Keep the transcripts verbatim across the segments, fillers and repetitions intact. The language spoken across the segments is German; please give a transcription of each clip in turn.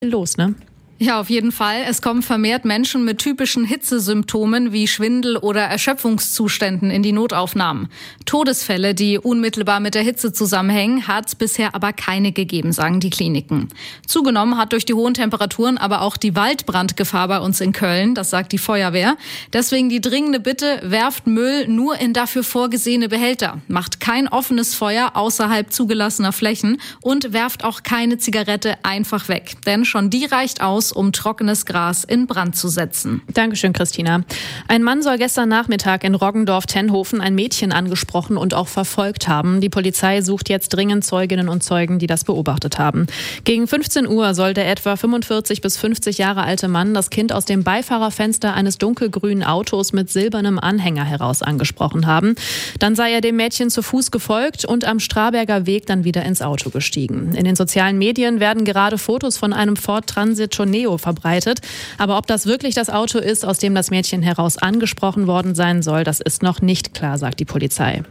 los, ne? Ja, auf jeden Fall. Es kommen vermehrt Menschen mit typischen Hitzesymptomen wie Schwindel oder Erschöpfungszuständen in die Notaufnahmen. Todesfälle, die unmittelbar mit der Hitze zusammenhängen, hat es bisher aber keine gegeben, sagen die Kliniken. Zugenommen hat durch die hohen Temperaturen aber auch die Waldbrandgefahr bei uns in Köln, das sagt die Feuerwehr. Deswegen die dringende Bitte, werft Müll nur in dafür vorgesehene Behälter, macht kein offenes Feuer außerhalb zugelassener Flächen und werft auch keine Zigarette einfach weg. Denn schon die reicht aus, um trockenes Gras in Brand zu setzen. Dankeschön, Christina. Ein Mann soll gestern Nachmittag in Roggendorf-Tenhofen ein Mädchen angesprochen und auch verfolgt haben. Die Polizei sucht jetzt dringend Zeuginnen und Zeugen, die das beobachtet haben. Gegen fünfzehn Uhr soll der etwa fünfundvierzig bis fünfzig Jahre alte Mann das Kind aus dem Beifahrerfenster eines dunkelgrünen Autos mit silbernem Anhänger heraus angesprochen haben. Dann sei er dem Mädchen zu Fuß gefolgt und am Straberger Weg dann wieder ins Auto gestiegen. In den sozialen Medien werden gerade Fotos von einem Ford Transit Neo verbreitet. Aber ob das wirklich das Auto ist, aus dem das Mädchen heraus angesprochen worden sein soll, das ist noch nicht klar, sagt die Polizei.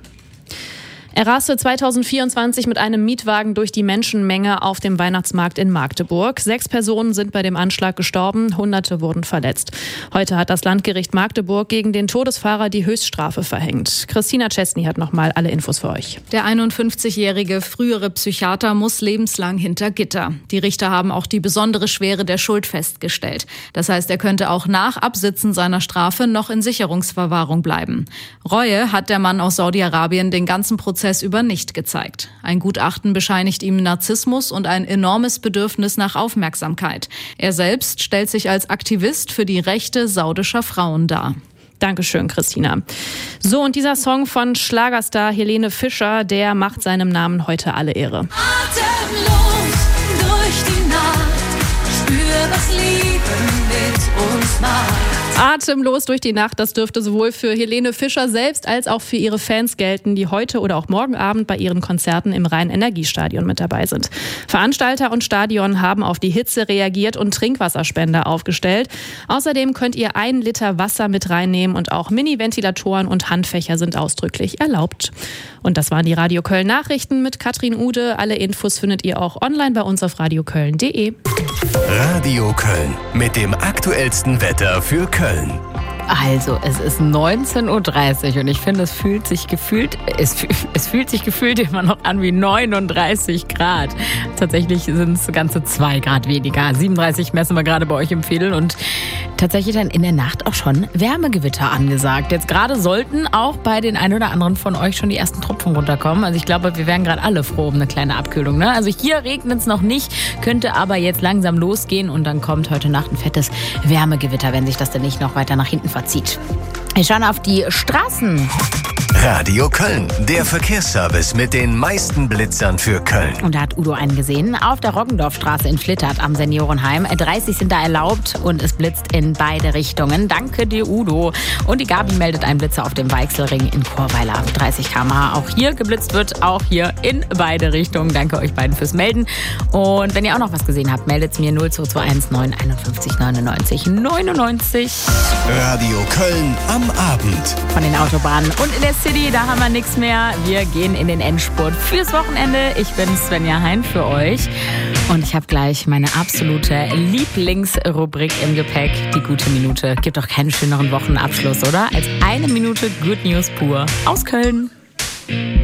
Er raste zweitausendvierundzwanzig mit einem Mietwagen durch die Menschenmenge auf dem Weihnachtsmarkt in Magdeburg. Sechs Personen sind bei dem Anschlag gestorben, Hunderte wurden verletzt. Heute hat das Landgericht Magdeburg gegen den Todesfahrer die Höchststrafe verhängt. Christina Chesney hat nochmal alle Infos für euch. Der einundfünfzigjährige frühere Psychiater muss lebenslang hinter Gitter. Die Richter haben auch die besondere Schwere der Schuld festgestellt. Das heißt, er könnte auch nach Absitzen seiner Strafe noch in Sicherungsverwahrung bleiben. Reue hat der Mann aus Saudi-Arabien den ganzen Prozess über nicht gezeigt. Ein Gutachten bescheinigt ihm Narzissmus und ein enormes Bedürfnis nach Aufmerksamkeit. Er selbst stellt sich als Aktivist für die Rechte saudischer Frauen dar. Dankeschön, Christina. So, und dieser Song von Schlagerstar Helene Fischer, der macht seinem Namen heute alle Ehre. Atemlos durch die Nacht, spür, was Liebe mit uns macht. Atemlos durch die Nacht, das dürfte sowohl für Helene Fischer selbst als auch für ihre Fans gelten, die heute oder auch morgen Abend bei ihren Konzerten im Rhein-Energiestadion mit dabei sind. Veranstalter und Stadion haben auf die Hitze reagiert und Trinkwasserspender aufgestellt. Außerdem könnt ihr ein Liter Wasser mit reinnehmen und auch Mini-Ventilatoren und Handfächer sind ausdrücklich erlaubt. Und das waren die Radio Köln Nachrichten mit Katrin Ude. Alle Infos findet ihr auch online bei uns auf radioköln punkt de. Radio Köln mit dem aktuellsten Wetter für Köln. Also, es ist neunzehn Uhr dreißig und ich finde, es fühlt sich gefühlt, es, es fühlt sich gefühlt immer noch an wie neununddreißig Grad. Tatsächlich sind es ganze zwei Grad weniger. siebenunddreißig messen wir gerade bei euch im Veedel und tatsächlich dann in der Nacht auch schon Wärmegewitter angesagt. Jetzt gerade sollten auch bei den ein oder anderen von euch schon die ersten Tropfen runterkommen. Also ich glaube, wir wären gerade alle froh um eine kleine Abkühlung, ne? Also hier regnet es noch nicht, könnte aber jetzt langsam losgehen und dann kommt heute Nacht ein fettes Wärmegewitter, wenn sich das denn nicht noch weiter nach hinten verzieht. Wir schauen auf die Straßen. Radio Köln, der Verkehrsservice mit den meisten Blitzern für Köln. Und da hat Udo einen gesehen. Auf der Roggendorfstraße in Flittert am Seniorenheim. dreißig sind da erlaubt und es blitzt in beide Richtungen. Danke dir, Udo. Und die Gabi meldet einen Blitzer auf dem Weichselring in Chorweiler. dreißig Kilometer pro Stunde. Auch hier geblitzt wird, auch hier in beide Richtungen. Danke euch beiden fürs Melden. Und wenn ihr auch noch was gesehen habt, meldet es mir null zwei zwei eins neun einundfünfzig neunundneunzig neunundneunzig. Radio Köln am Abend. Von den Autobahnen und in der City, da haben wir nichts mehr. Wir gehen in den Endspurt fürs Wochenende. Ich bin Svenja Hein für euch. Und ich habe gleich meine absolute Lieblingsrubrik im Gepäck, die gute Minute. Gibt doch keinen schöneren Wochenabschluss, oder? Als eine Minute Good News pur aus Köln.